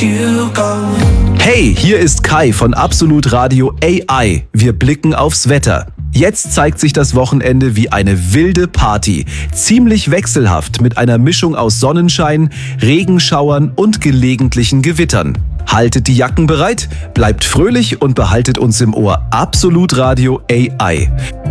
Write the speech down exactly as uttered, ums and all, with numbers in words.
you go. Hey, hier ist Kai von Absolut Radio A I. Wir blicken aufs Wetter. Jetzt zeigt sich das Wochenende wie eine wilde Party. Ziemlich wechselhaft mit einer Mischung aus Sonnenschein, Regenschauern und gelegentlichen Gewittern. Haltet die Jacken bereit, bleibt fröhlich und behaltet uns im Ohr. Absolut Radio A I.